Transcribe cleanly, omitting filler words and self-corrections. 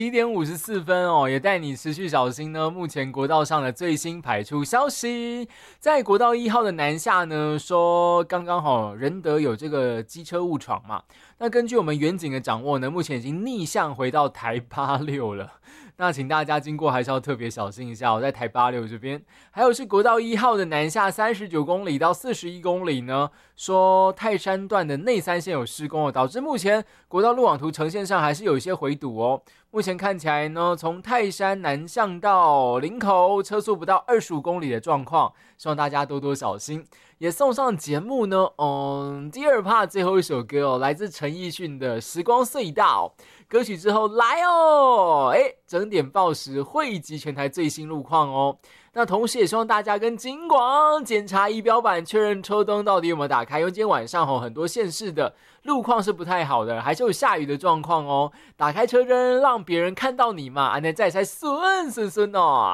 7:54哦，也带你持续小心呢。目前国道上的最新排出消息，在国道1号的南下呢，说刚刚好仁德有这个机车误闯嘛。那根据我们远景的掌握呢，目前已经逆向回到台86了。那请大家经过还是要特别小心一下在台86这边。还有是国道1号的南下39公里到41公里呢，说泰山段的内3线有施工了，导致目前国道路网图呈现上还是有一些回堵哦。目前看起来呢，从泰山南向到林口，车速不到25公里的状况，希望大家多多小心。也送上节目呢，第2 part 最后一首歌来自陈奕迅的《时光隧道》。歌曲之后来整点报时汇集全台最新路况哦。那同时也希望大家跟警广检查仪表板，确认车灯到底有没有打开，因为今天晚上很多县市的路况是不太好的，还是有下雨的状况哦。打开车灯让别人看到你嘛，安内再才顺哦。